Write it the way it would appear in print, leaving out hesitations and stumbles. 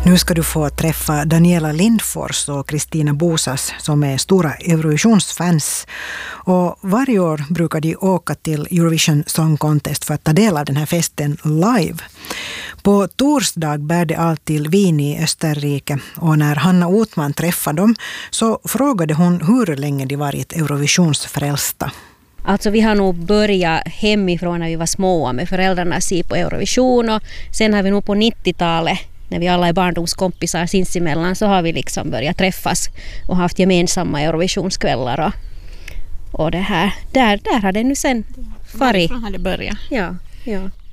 Nu ska du få träffa Daniela Lindfors och Kristina Bosas som är stora Eurovisionsfans. Och varje år brukar de åka till Eurovision Song Contest för att ta del av den här festen live. På torsdag bär det allt till Wien i Österrike och när Hanna Otman träffade dem så frågade hon hur länge de varit Eurovisionsfrälsta. Alltså vi har nog börjat hemifrån när vi var små med föräldrarna se på Eurovision och sen har vi nog på 90-talet när vi alla är barndomskompisar sinsemellan så har vi liksom börjat träffas och haft gemensamma Eurovisionskvällar och det här där har det nu sen farit. Varifrån har det börjat? Ja.